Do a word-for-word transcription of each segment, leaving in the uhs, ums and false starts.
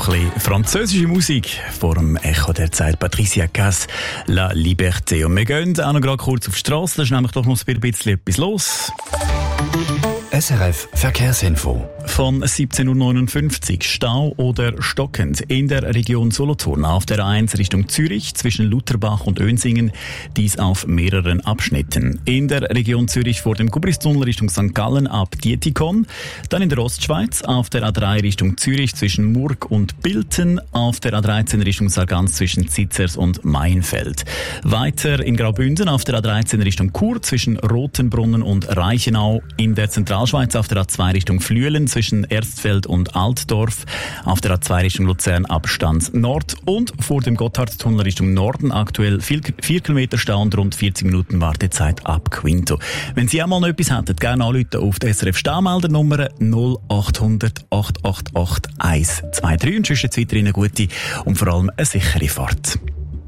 noch ein bisschen französische Musik vor dem Echo der Zeit. Patricia Cass, La Liberté. Und wir gehen auch noch gerade kurz auf die Strasse, da ist nämlich doch noch ein bisschen etwas los. S R F Verkehrsinfo. Von siebzehn Uhr neunundfünfzig. Stau oder stockend in der Region Solothurn auf der A eins Richtung Zürich zwischen Lutherbach und Önsingen. Dies auf mehreren Abschnitten. In der Region Zürich vor dem Gubristunnel Richtung Sankt Gallen ab Dietikon. Dann in der Ostschweiz auf der A drei Richtung Zürich zwischen Murg und Bilten. Auf der A dreizehn Richtung Sargans zwischen Zitzers und Mainfeld. Weiter in Graubünden auf der A dreizehn Richtung Chur zwischen Rotenbrunnen und Reichenau. In der Zentralschweiz auf der A zwei Richtung Flüelen zwischen Erstfeld und Altdorf, auf der A zwei Richtung Luzern ab Stanz Nord und vor dem Gotthardtunnel Richtung Norden aktuell vier Kilometer Stau und rund vierzig Minuten Wartezeit ab Quinto. Wenn Sie auch mal noch etwas hätten, gerne anrufen auf die S R F Staumeldernummer null acht hundert acht acht acht eins zwei drei und sonst jetzt weiterhin eine gute und vor allem eine sichere Fahrt.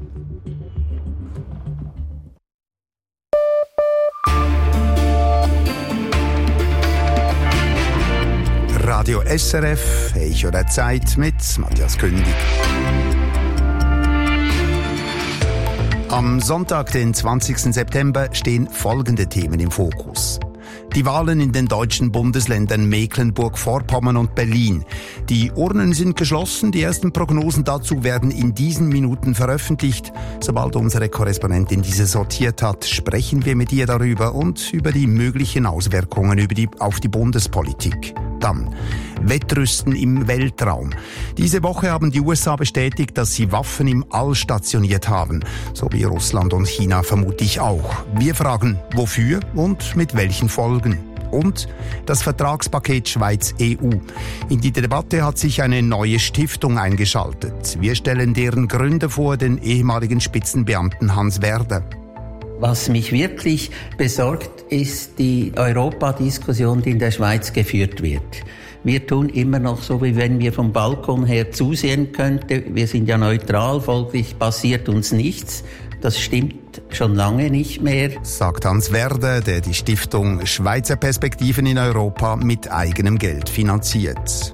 Radio S R F, Echo der Zeit mit Matthias Kündig. Am Sonntag, den zwanzigsten September, stehen folgende Themen im Fokus. Die Wahlen in den deutschen Bundesländern Mecklenburg-Vorpommern und Berlin. Die Urnen sind geschlossen, die ersten Prognosen dazu werden in diesen Minuten veröffentlicht. Sobald unsere Korrespondentin diese sortiert hat, sprechen wir mit ihr darüber und über die möglichen Auswirkungen über die, auf die Bundespolitik. Dann Wettrüsten im Weltraum. Diese Woche haben die U S A bestätigt, dass sie Waffen im All stationiert haben. So wie Russland und China vermutlich auch. Wir fragen, wofür und mit welchen Folgen? Und das Vertragspaket Schweiz-E U. In die Debatte hat sich eine neue Stiftung eingeschaltet. Wir stellen deren Gründer vor, den ehemaligen Spitzenbeamten Hans Werder. Was mich wirklich besorgt, ist die Europadiskussion, die in der Schweiz geführt wird. Wir tun immer noch so, wie wenn wir vom Balkon her zusehen könnten. Wir sind ja neutral, folglich passiert uns nichts. Das stimmt schon lange nicht mehr, sagt Hans Werder, der die Stiftung Schweizer Perspektiven in Europa mit eigenem Geld finanziert.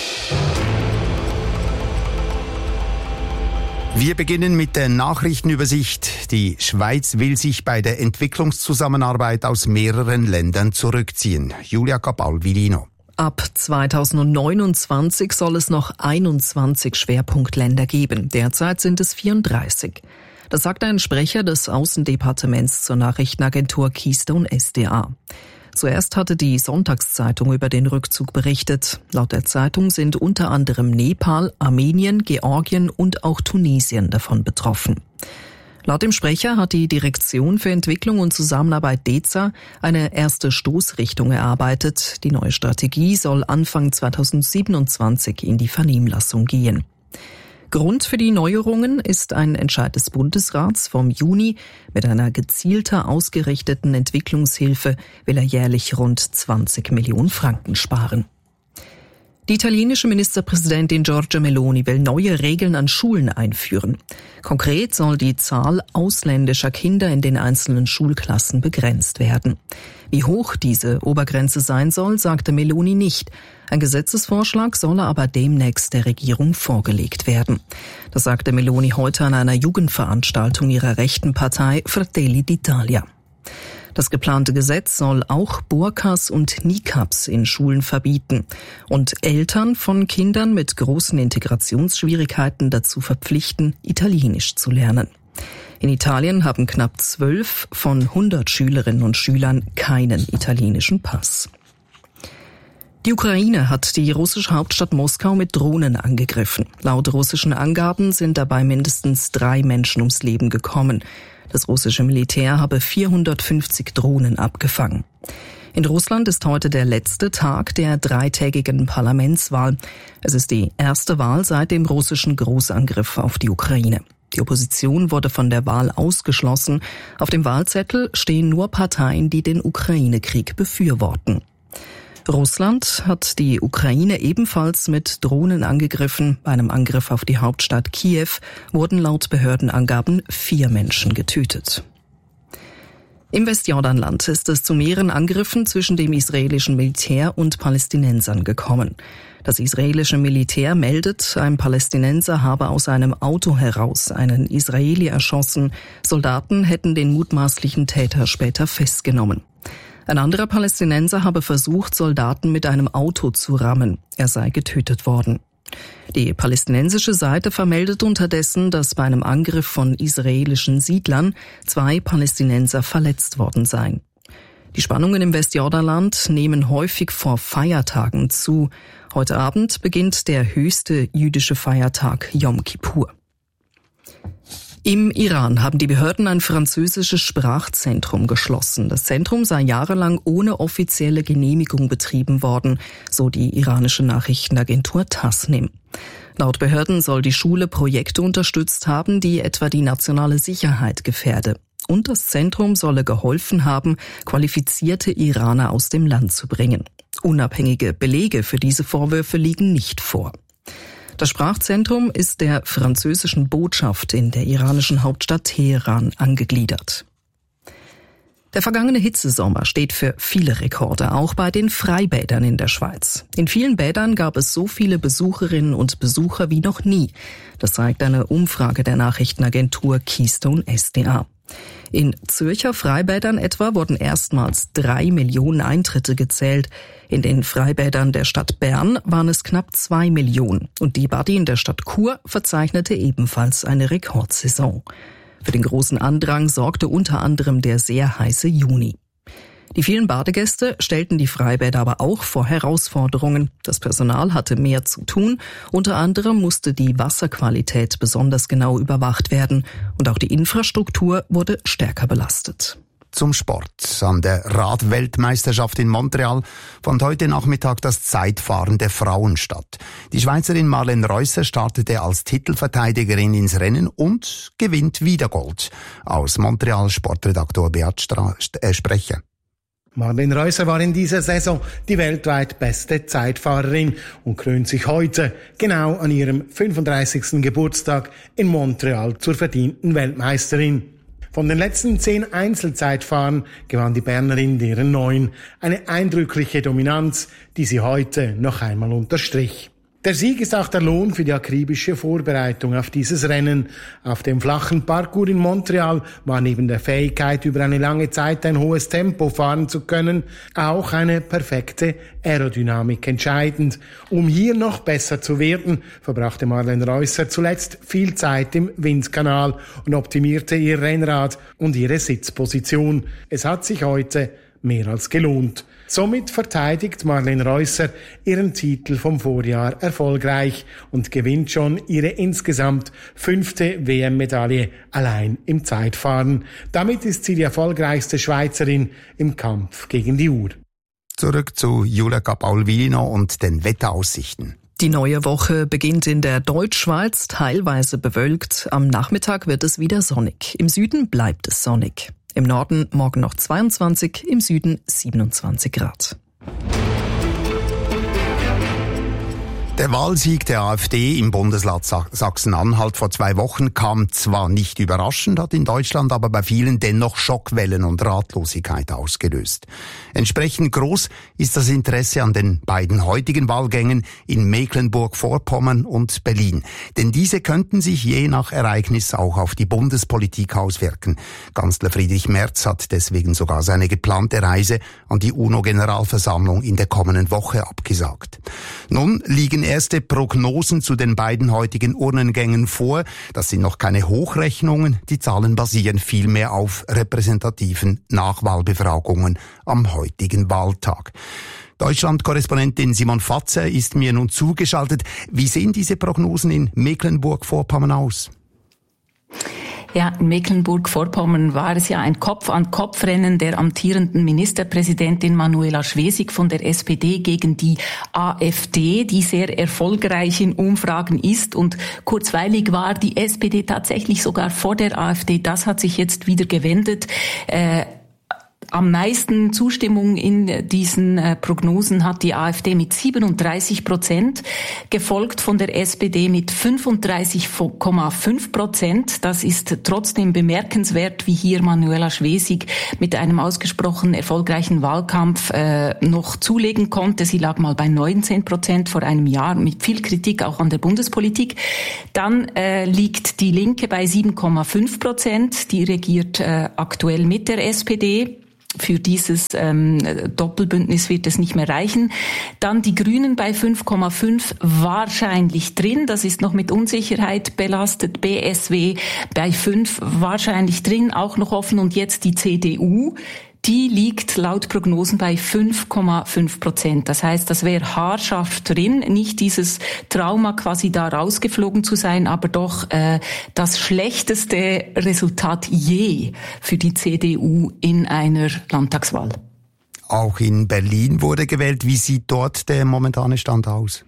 Wir beginnen mit der Nachrichtenübersicht. Die Schweiz will sich bei der Entwicklungszusammenarbeit aus mehreren Ländern zurückziehen. Julia Cabal-Vilino. Ab zweitausendneunundzwanzig soll es noch einundzwanzig Schwerpunktländer geben. Derzeit sind es vierunddreißig. Das sagt ein Sprecher des Außendepartements zur Nachrichtenagentur Keystone S D A. Zuerst hatte die Sonntagszeitung über den Rückzug berichtet. Laut der Zeitung sind unter anderem Nepal, Armenien, Georgien und auch Tunesien davon betroffen. Laut dem Sprecher hat die Direktion für Entwicklung und Zusammenarbeit D E Z A eine erste Stoßrichtung erarbeitet. Die neue Strategie soll Anfang zweitausendsiebenundzwanzig in die Vernehmlassung gehen. Grund für die Neuerungen ist ein Entscheid des Bundesrats vom Juni. Mit einer gezielter ausgerichteten Entwicklungshilfe will er jährlich rund zwanzig Millionen Franken sparen. Die italienische Ministerpräsidentin Giorgia Meloni will neue Regeln an Schulen einführen. Konkret soll die Zahl ausländischer Kinder in den einzelnen Schulklassen begrenzt werden. Wie hoch diese Obergrenze sein soll, sagte Meloni nicht. Ein Gesetzesvorschlag solle aber demnächst der Regierung vorgelegt werden. Das sagte Meloni heute an einer Jugendveranstaltung ihrer rechten Partei Fratelli d'Italia. Das geplante Gesetz soll auch Burkas und Niqabs in Schulen verbieten und Eltern von Kindern mit großen Integrationsschwierigkeiten dazu verpflichten, Italienisch zu lernen. In Italien haben knapp zwölf von hundert Schülerinnen und Schülern keinen italienischen Pass. Die Ukraine hat die russische Hauptstadt Moskau mit Drohnen angegriffen. Laut russischen Angaben sind dabei mindestens drei Menschen ums Leben gekommen. Das russische Militär habe vierhundertfünfzig Drohnen abgefangen. In Russland ist heute der letzte Tag der dreitägigen Parlamentswahl. Es ist die erste Wahl seit dem russischen Großangriff auf die Ukraine. Die Opposition wurde von der Wahl ausgeschlossen. Auf dem Wahlzettel stehen nur Parteien, die den Ukraine-Krieg befürworten. Russland hat die Ukraine ebenfalls mit Drohnen angegriffen. Bei einem Angriff auf die Hauptstadt Kiew wurden laut Behördenangaben vier Menschen getötet. Im Westjordanland ist es zu mehreren Angriffen zwischen dem israelischen Militär und Palästinensern gekommen. Das israelische Militär meldet, ein Palästinenser habe aus einem Auto heraus einen Israeli erschossen. Soldaten hätten den mutmaßlichen Täter später festgenommen. Ein anderer Palästinenser habe versucht, Soldaten mit einem Auto zu rammen. Er sei getötet worden. Die palästinensische Seite vermeldet unterdessen, dass bei einem Angriff von israelischen Siedlern zwei Palästinenser verletzt worden seien. Die Spannungen im Westjordanland nehmen häufig vor Feiertagen zu. Heute Abend beginnt der höchste jüdische Feiertag Yom Kippur. Im Iran haben die Behörden ein französisches Sprachzentrum geschlossen. Das Zentrum sei jahrelang ohne offizielle Genehmigung betrieben worden, so die iranische Nachrichtenagentur Tasnim. Laut Behörden soll die Schule Projekte unterstützt haben, die etwa die nationale Sicherheit gefährde. Und das Zentrum solle geholfen haben, qualifizierte Iraner aus dem Land zu bringen. Unabhängige Belege für diese Vorwürfe liegen nicht vor. Das Sprachzentrum ist der französischen Botschaft in der iranischen Hauptstadt Teheran angegliedert. Der vergangene Hitzesommer steht für viele Rekorde, auch bei den Freibädern in der Schweiz. In vielen Bädern gab es so viele Besucherinnen und Besucher wie noch nie. Das zeigt eine Umfrage der Nachrichtenagentur Keystone S D A. In Zürcher Freibädern etwa wurden erstmals drei Millionen Eintritte gezählt. In den Freibädern der Stadt Bern waren es knapp zwei Millionen. Und die Badi in der Stadt Chur verzeichnete ebenfalls eine Rekordsaison. Für den großen Andrang sorgte unter anderem der sehr heiße Juni. Die vielen Badegäste stellten die Freibäder aber auch vor Herausforderungen. Das Personal hatte mehr zu tun. Unter anderem musste die Wasserqualität besonders genau überwacht werden. Und auch die Infrastruktur wurde stärker belastet. Zum Sport. An der Radweltmeisterschaft in Montreal fand heute Nachmittag das Zeitfahren der Frauen statt. Die Schweizerin Marlene Reusser startete als Titelverteidigerin ins Rennen und gewinnt wieder Gold. Aus Montreal Sportredaktor Beat Stra- äh, Sprecher. Marlene Reusser war in dieser Saison die weltweit beste Zeitfahrerin und krönt sich heute, genau an ihrem fünfunddreißigsten Geburtstag in Montreal, zur verdienten Weltmeisterin. Von den letzten zehn Einzelzeitfahren gewann die Bernerin deren neun. Eine eindrückliche Dominanz, die sie heute noch einmal unterstrich. Der Sieg ist auch der Lohn für die akribische Vorbereitung auf dieses Rennen. Auf dem flachen Parcours in Montreal war neben der Fähigkeit, über eine lange Zeit ein hohes Tempo fahren zu können, auch eine perfekte Aerodynamik entscheidend. Um hier noch besser zu werden, verbrachte Marlene Reusser zuletzt viel Zeit im Windkanal und optimierte ihr Rennrad und ihre Sitzposition. Es hat sich heute mehr als gelohnt. Somit verteidigt Marlene Reusser ihren Titel vom Vorjahr erfolgreich und gewinnt schon ihre insgesamt fünfte W M-Medaille allein im Zeitfahren. Damit ist sie die erfolgreichste Schweizerin im Kampf gegen die Uhr. Zurück zu Juleka Paulvino und den Wetteraussichten. Die neue Woche beginnt in der Deutschschweiz teilweise bewölkt. Am Nachmittag wird es wieder sonnig. Im Süden bleibt es sonnig. Im Norden morgen noch zweiundzwanzig, im Süden siebenundzwanzig Grad. Der Wahlsieg der AfD im Bundesland Sachsen-Anhalt vor zwei Wochen kam zwar nicht überraschend, hat in Deutschland aber bei vielen dennoch Schockwellen und Ratlosigkeit ausgelöst. Entsprechend groß ist das Interesse an den beiden heutigen Wahlgängen in Mecklenburg-Vorpommern und Berlin. Denn diese könnten sich je nach Ereignis auch auf die Bundespolitik auswirken. Kanzler Friedrich Merz hat deswegen sogar seine geplante Reise an die UNO-Generalversammlung in der kommenden Woche abgesagt. Nun liegen erste Prognosen zu den beiden heutigen Urnengängen vor. Das sind noch keine Hochrechnungen. Die Zahlen basieren vielmehr auf repräsentativen Nachwahlbefragungen am heutigen Wahltag. Deutschland-Korrespondentin Simon Fatzer ist mir nun zugeschaltet. Wie sehen diese Prognosen in Mecklenburg-Vorpommern aus? Ja, in Mecklenburg-Vorpommern war es ja ein Kopf-an-Kopf-Rennen der amtierenden Ministerpräsidentin Manuela Schwesig von der S P D gegen die AfD, die sehr erfolgreich in Umfragen ist. Und kurzweilig war die S P D tatsächlich sogar vor der AfD. Das hat sich jetzt wieder gewendet. Äh, am meisten Zustimmung in diesen äh, Prognosen hat die AfD mit siebenunddreißig Prozent, gefolgt von der S P D mit fünfunddreißig Komma fünf Prozent. Das ist trotzdem bemerkenswert, wie hier Manuela Schwesig mit einem ausgesprochen erfolgreichen Wahlkampf äh, noch zulegen konnte. Sie lag mal bei neunzehn Prozent vor einem Jahr, mit viel Kritik auch an der Bundespolitik. Dann äh, liegt die Linke bei sieben Komma fünf Prozent. Die regiert äh, aktuell mit der S P D. Für dieses ähm, Doppelbündnis wird es nicht mehr reichen. Dann die Grünen bei fünf Komma fünf wahrscheinlich drin. Das ist noch mit Unsicherheit belastet. B S W bei fünf wahrscheinlich drin, auch noch offen. Und jetzt die C D U. Die liegt laut Prognosen bei fünf Komma fünf Prozent. Das heißt, das wäre haarscharf drin. Nicht dieses Trauma, quasi da rausgeflogen zu sein, aber doch äh, das schlechteste Resultat je für die C D U in einer Landtagswahl. Auch in Berlin wurde gewählt. Wie sieht dort der momentane Stand aus?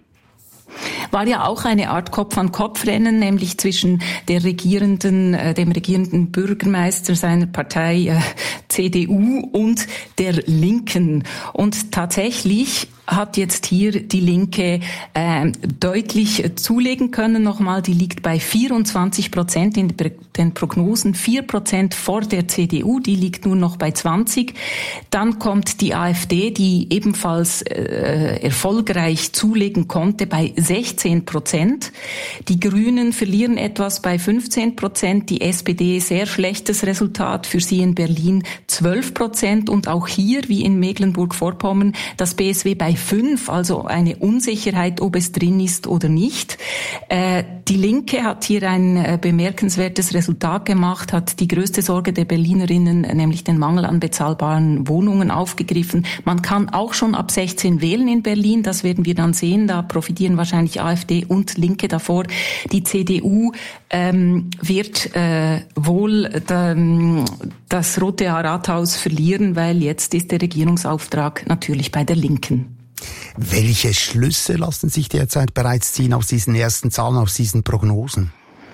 War ja auch eine Art Kopf-an-Kopf-Rennen, nämlich zwischen der regierenden, äh, dem regierenden Bürgermeister seiner Partei äh, C D U und der Linken. Und tatsächlich hat jetzt hier die Linke äh, deutlich zulegen können. Nochmal, die liegt bei vierundzwanzig Prozent in den Prognosen, vier Prozent vor der C D U, die liegt nur noch bei zwanzig. Dann kommt die AfD, die ebenfalls äh, erfolgreich zulegen konnte, bei sechzehn Prozent. Die Grünen verlieren etwas bei fünfzehn Prozent. Die S P D, sehr schlechtes Resultat für sie in Berlin, zwölf Prozent. Und auch hier, wie in Mecklenburg-Vorpommern, das B S W bei fünf, also eine Unsicherheit, ob es drin ist oder nicht. Äh, die Linke hat hier ein äh, bemerkenswertes Resultat gemacht, hat die größte Sorge der Berlinerinnen, nämlich den Mangel an bezahlbaren Wohnungen, aufgegriffen. Man kann auch schon ab sechzehn wählen in Berlin, das werden wir dann sehen, da profitieren wahrscheinlich AfD und Linke davor. Die C D U ähm, wird äh, wohl ähm, das Rote Rathaus verlieren, weil jetzt ist der Regierungsauftrag natürlich bei der Linken. Welche Schlüsse lassen sich derzeit bereits ziehen aus diesen ersten Zahlen, aus diesen Prognosen?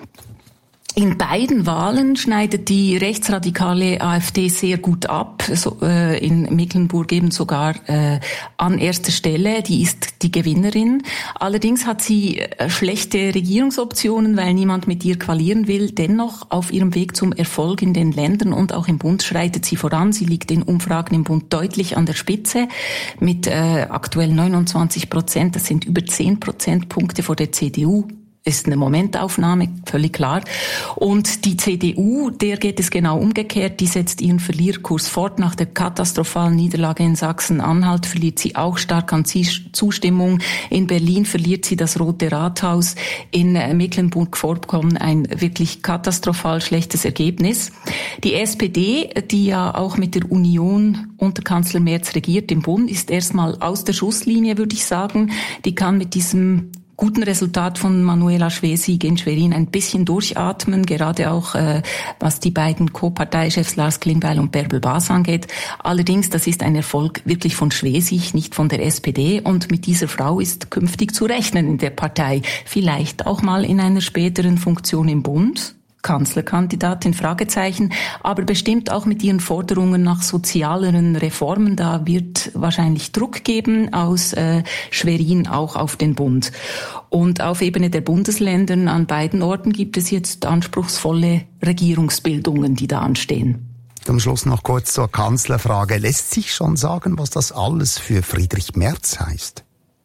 In beiden Wahlen schneidet die rechtsradikale AfD sehr gut ab, so, äh, in Mecklenburg eben sogar äh, an erster Stelle. Die ist die Gewinnerin. Allerdings hat sie äh, schlechte Regierungsoptionen, weil niemand mit ihr koalieren will. Dennoch auf ihrem Weg zum Erfolg in den Ländern und auch im Bund schreitet sie voran. Sie liegt in Umfragen im Bund deutlich an der Spitze mit äh, aktuell neunundzwanzig Prozent. Das sind über zehn Prozentpunkte vor der C D U. Ist eine Momentaufnahme, völlig klar. Und die C D U, der geht es genau umgekehrt. Die setzt ihren Verlierkurs fort. Nach der katastrophalen Niederlage in Sachsen-Anhalt verliert sie auch stark an Zustimmung. In Berlin verliert sie das Rote Rathaus. In Mecklenburg-Vorpommern ein wirklich katastrophal schlechtes Ergebnis. Die S P D, die ja auch mit der Union unter Kanzler Merz regiert im Bund, ist erstmal aus der Schusslinie, würde ich sagen. Die kann mit diesem guten Resultat von Manuela Schwesig in Schwerin ein bisschen durchatmen, gerade auch äh, was die beiden Co-Parteichefs Lars Klingbeil und Bärbel Bas angeht. Allerdings, das ist ein Erfolg wirklich von Schwesig, nicht von der S P D, und mit dieser Frau ist künftig zu rechnen in der Partei. Vielleicht auch mal in einer späteren Funktion im Bund. Kanzlerkandidatin, Fragezeichen, aber bestimmt auch mit ihren Forderungen nach sozialeren Reformen. Da wird wahrscheinlich Druck geben aus äh, Schwerin auch auf den Bund. Und auf Ebene der Bundesländer an beiden Orten gibt es jetzt anspruchsvolle Regierungsbildungen, die da anstehen. Zum Schluss noch kurz zur Kanzlerfrage. Lässt sich schon sagen, was das alles für Friedrich Merz heißt?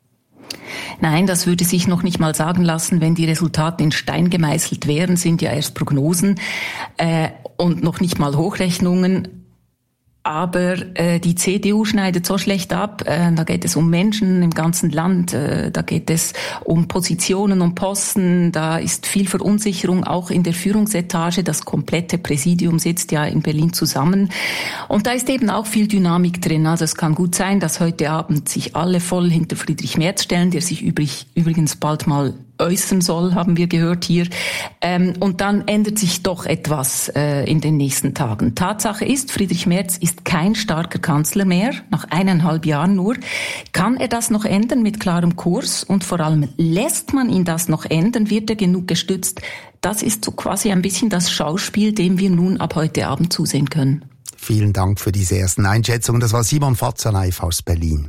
Nein, das würde sich noch nicht mal sagen lassen, wenn die Resultate in Stein gemeißelt wären, sind ja erst Prognosen äh, und noch nicht mal Hochrechnungen. Aber äh, die C D U schneidet so schlecht ab. Äh, da geht es um Menschen im ganzen Land, äh, da geht es um Positionen, um Posten. Da ist viel Verunsicherung, auch in der Führungsetage. Das komplette Präsidium sitzt ja in Berlin zusammen. Und da ist eben auch viel Dynamik drin. Also es kann gut sein, dass heute Abend sich alle voll hinter Friedrich Merz stellen, der sich übrig, übrigens bald mal äußern soll, haben wir gehört hier. Ähm, und dann ändert sich doch etwas äh, in den nächsten Tagen. Tatsache ist, Friedrich Merz ist kein starker Kanzler mehr, nach eineinhalb Jahren nur. Kann er das noch ändern mit klarem Kurs? Und vor allem, lässt man ihn das noch ändern? Wird er genug gestützt? Das ist so quasi ein bisschen das Schauspiel, dem wir nun ab heute Abend zusehen können. Vielen Dank für diese ersten Einschätzungen. Das war Simon Fatzer live aus Berlin.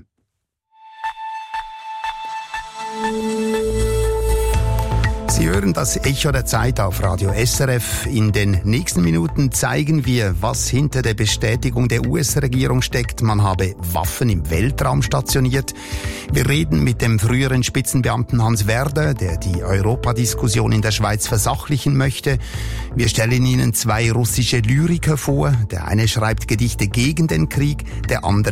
Sie hören das Echo der Zeit auf Radio S R F. In den nächsten Minuten zeigen wir, was hinter der Bestätigung der U S-Regierung steckt. Man habe Waffen im Weltraum stationiert. Wir reden mit dem früheren Spitzenbeamten Hans Werder, der die Europadiskussion in der Schweiz versachlichen möchte. Wir stellen Ihnen zwei russische Lyriker vor. Der eine schreibt Gedichte gegen den Krieg, der andere